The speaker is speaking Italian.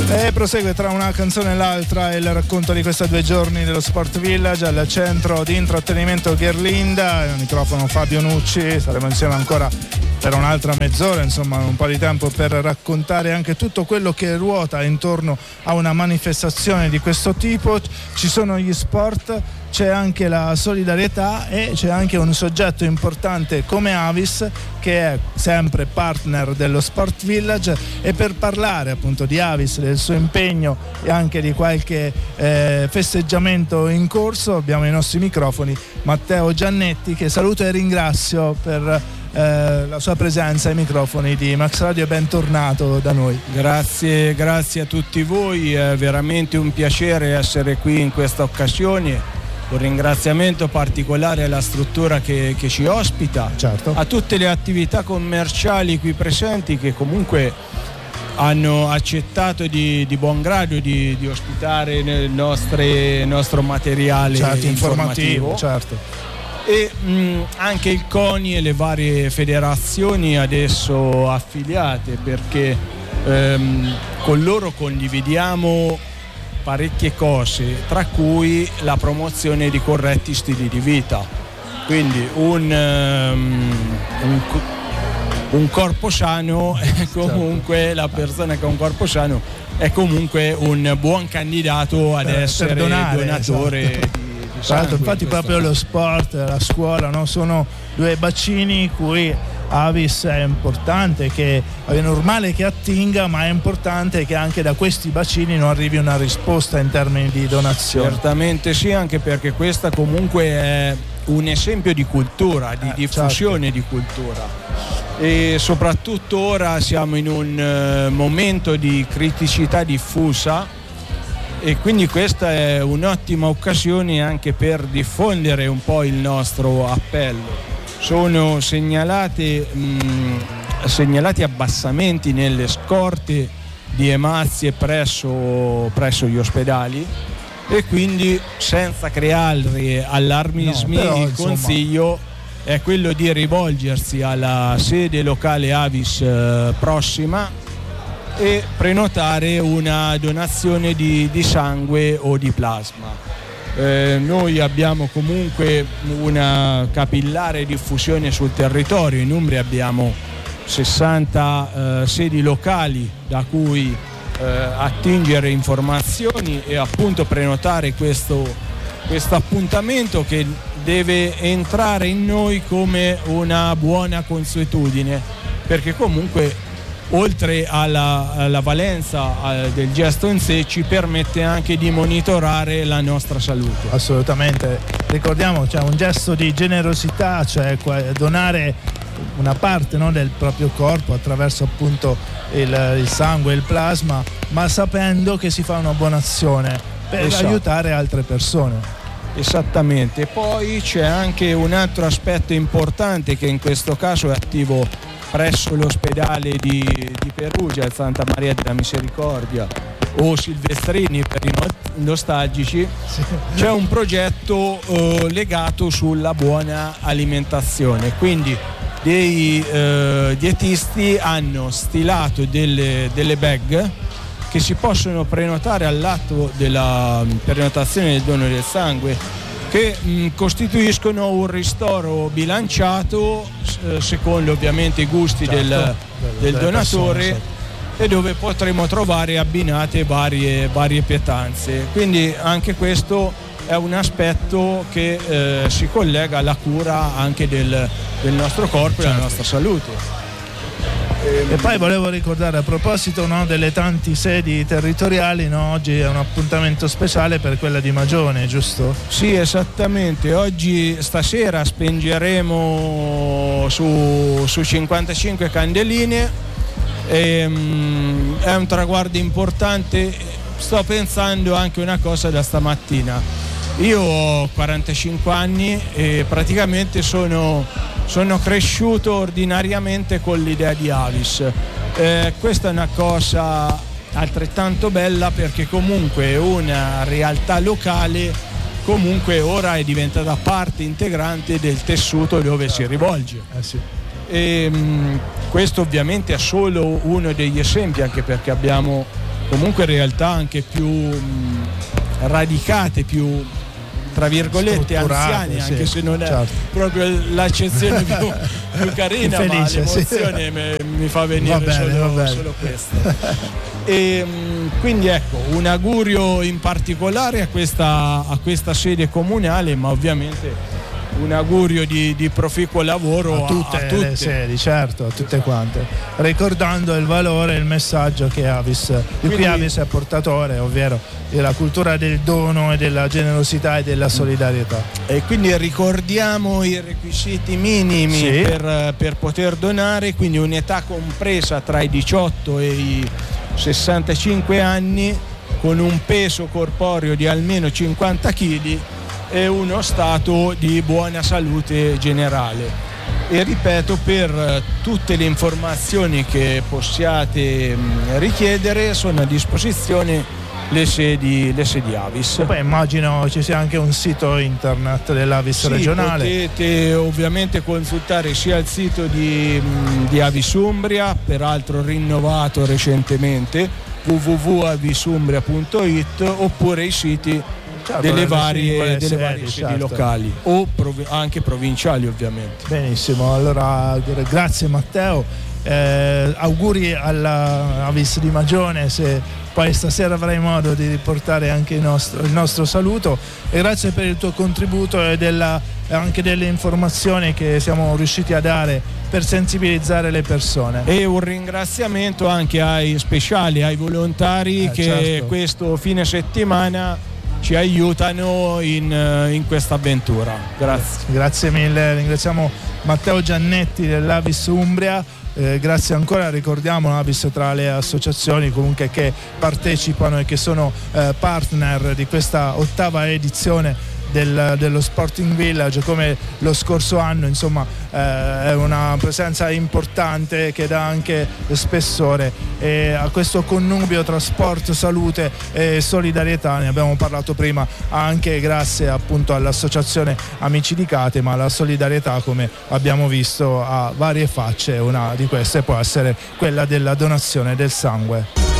E prosegue tra una canzone e l'altra il racconto di questi 2 giorni dello Sport Village al centro di intrattenimento Gherlinda. Al microfono Fabio Nucci, saremo insieme ancora per un'altra mezz'ora, insomma un po' di tempo per raccontare anche tutto quello che ruota intorno a una manifestazione di questo tipo. Ci sono gli sport, c'è anche la solidarietà e c'è anche un soggetto importante come Avis, che è sempre partner dello Sport Village, e per parlare appunto di Avis, del suo impegno e anche di qualche festeggiamento in corso, abbiamo ai nostri microfoni Matteo Giannetti, che saluto e ringrazio per la sua presenza ai microfoni di Max Radio, e bentornato da noi. Grazie a tutti voi, è veramente un piacere essere qui in questa occasione. Un ringraziamento particolare alla struttura che ci ospita, certo, a tutte le attività commerciali qui presenti che comunque hanno accettato di buon grado di ospitare il nostro materiale, certo, informativo, certo. E anche il CONI e le varie federazioni adesso affiliate, perché con loro condividiamo parecchie cose, tra cui la promozione di corretti stili di vita. Quindi un corpo sano è comunque, certo, la persona che ha un corpo sano è comunque un buon candidato ad essere donatore, esatto, di sangue. Infatti proprio lo sport, la scuola, no? Sono 2 bacini in cui Avis è importante, che è normale che attinga, ma è importante che anche da questi bacini non arrivi una risposta in termini di donazione. Certamente sì, anche perché questa comunque è un esempio di cultura, di diffusione, certo, di cultura, e soprattutto ora siamo in un momento di criticità diffusa, e quindi questa è un'ottima occasione anche per diffondere un po' il nostro appello. Sono segnalati abbassamenti nelle scorte di emazie presso gli ospedali, e quindi, senza creare allarmismi, il consiglio è quello di rivolgersi alla sede locale Avis prossima e prenotare una donazione di sangue o di plasma. Noi abbiamo comunque una capillare diffusione sul territorio. In Umbria abbiamo 60 sedi locali da cui attingere informazioni e appunto prenotare questo appuntamento, che deve entrare in noi come una buona consuetudine, perché comunque oltre alla valenza del gesto in sé ci permette anche di monitorare la nostra salute. Assolutamente, ricordiamo, c'è un gesto di generosità, cioè donare una parte, no, del proprio corpo attraverso appunto il sangue e il plasma, ma sapendo che si fa una buona azione per, esatto, aiutare altre persone. Esattamente. E poi c'è anche un altro aspetto importante che in questo caso è attivo presso l'ospedale di Perugia, il Santa Maria della Misericordia, o Silvestrini per i nostalgici. Sì. C'è un progetto legato sulla buona alimentazione, quindi dei dietisti hanno stilato delle bag che si possono prenotare all'atto della prenotazione del dono del sangue, che costituiscono un ristoro bilanciato secondo ovviamente i gusti, certo, del donatore, persone, sì, e dove potremo trovare abbinate varie pietanze. Quindi anche questo è un aspetto che si collega alla cura anche del nostro corpo, certo, e della nostra salute. E poi volevo ricordare, a proposito, no, delle tanti sedi territoriali, no, oggi è un appuntamento speciale per quella di Magione, giusto? Sì, esattamente. Stasera spengeremo su 55 candeline, è un traguardo importante. Sto pensando anche una cosa da stamattina. Io ho 45 anni e praticamente sono cresciuto ordinariamente con l'idea di Avis. Questa è una cosa altrettanto bella, perché comunque è una realtà locale, comunque ora è diventata parte integrante del tessuto dove si rivolge. Sì. Questo ovviamente è solo uno degli esempi, anche perché abbiamo comunque realtà anche più radicate, più tra virgolette anziani, sì, anche se non è proprio l'accezione più carina, felice, ma l'emozione mi fa venire solo questo. E quindi ecco, un augurio in particolare a questa sede comunale, ma ovviamente un augurio di proficuo lavoro a tutte le sedi, certo, a tutte quante, ricordando il valore e il messaggio che di cui Avis è portatore, ovvero della cultura del dono e della generosità e della solidarietà. E quindi ricordiamo i requisiti minimi per poter donare, quindi un'età compresa tra i 18 e i 65 anni, con un peso corporeo di almeno 50 kg e uno stato di buona salute generale. E ripeto, per tutte le informazioni che possiate richiedere sono a disposizione le sedi Avis. E poi immagino ci sia anche un sito internet dell'Avis regionale. Potete ovviamente consultare sia il sito di Avis Umbria, peraltro rinnovato recentemente, www.avisumbria.it, oppure i siti delle varie sedi locali o anche provinciali, ovviamente. Benissimo, allora grazie Matteo, auguri alla Avis di Magione, se poi stasera avrai modo di riportare anche il nostro saluto, e grazie per il tuo contributo e anche delle informazioni che siamo riusciti a dare per sensibilizzare le persone. E un ringraziamento anche ai volontari che questo fine settimana ci aiutano in questa avventura. Grazie mille, ringraziamo Matteo Giannetti dell'Avis Umbria. Grazie ancora, ricordiamo l'Avis tra le associazioni comunque che partecipano e che sono partner di questa 8ª edizione dello Sporting Village. Come lo scorso anno, insomma, è una presenza importante che dà anche spessore, e a questo connubio tra sport, salute e solidarietà ne abbiamo parlato prima, anche grazie appunto all'associazione Amici di Cate, ma la solidarietà, come abbiamo visto, ha varie facce. Una di queste può essere quella della donazione del sangue.